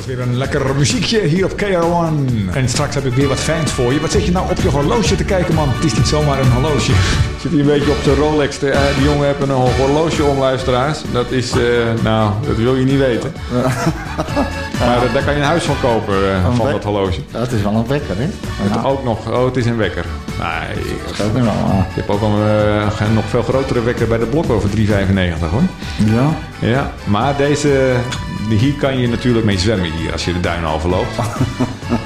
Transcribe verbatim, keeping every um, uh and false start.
weer een lekker muziekje hier op K R één. En straks heb ik weer wat fijns voor je. Wat zit je nou op je horloge te kijken, man? Het is niet zomaar een horloge. Ik zit hier een beetje op zijn Rolex. De, uh, die jongen heeft een horloge om, luisteraars. Dat is, uh, nou, dat wil je niet weten. Maar uh, daar kan je een huis van kopen, uh, van dat horloge. Dat is wel een wekker, hè? Het Ja. ook nog, oh, het is een wekker. Nee, Dat is ook nog wel. je hebt ook al een uh, nog veel grotere wekker bij de Blokko voor drie vijfennegentig, hoor. Ja. Ja, maar deze, hier kan je natuurlijk mee zwemmen hier als je de duinen overloopt.